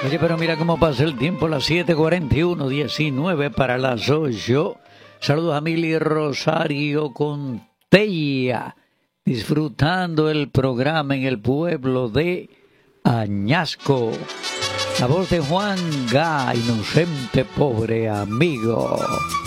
Oye, pero mira cómo pasa el tiempo, las 7:41, 19 para las 8. Saludos a Mili Rosario Contella, disfrutando el programa en el pueblo de Añasco. La voz de Juan Gá, inocente pobre amigo.